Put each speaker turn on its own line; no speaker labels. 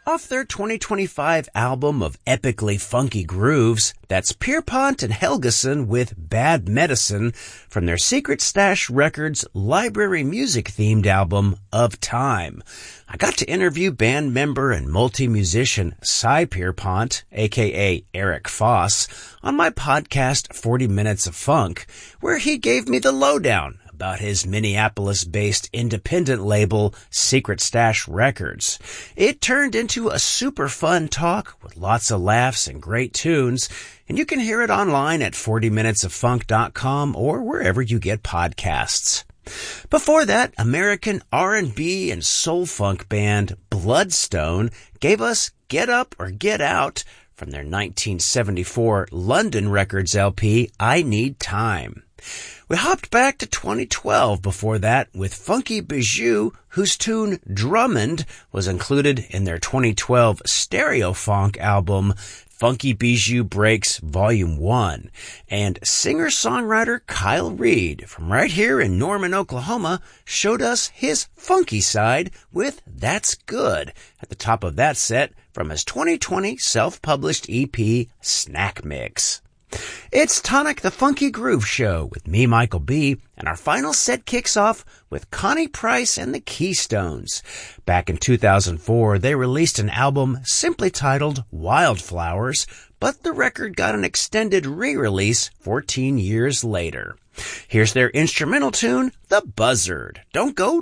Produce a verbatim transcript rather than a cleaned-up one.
Off their twenty twenty-five album of epically funky grooves, that's Pierpont and Helgeson with Bad Medicine from their Secret Stash Records library music-themed album Of Time. I got to interview band member and multi-musician Cy Pierpont, aka Eric Foss, on my podcast forty minutes of Funk, where he gave me the lowdown about his Minneapolis-based independent label, Secret Stash Records. It turned into a super fun talk with lots of laughs and great tunes, and you can hear it online at forty minutes of funk dot com or wherever you get podcasts. Before that, American R and B and soul funk band Bloodstone gave us Get Up or Get Out from their nineteen seventy-four London Records L P, I Need Time. We hopped back to twenty twelve before that with Funky Bijou, whose tune Drummond was included in their twenty twelve Stereo Funk album Funky Bijou Breaks Volume one. And singer-songwriter Kyle Reed from right here in Norman, Oklahoma, showed us his funky side with That's Good at the top of that set from his twenty twenty self-published E P Snack Mix. It's Tonic the Funky Groove Show with me, Michael B., and our final set kicks off with Connie Price and the Keystones. Back in two thousand four, they released an album simply titled Wildflowers, but the record got an extended re-release fourteen years later. Here's their instrumental tune, The Buzzard. Don't go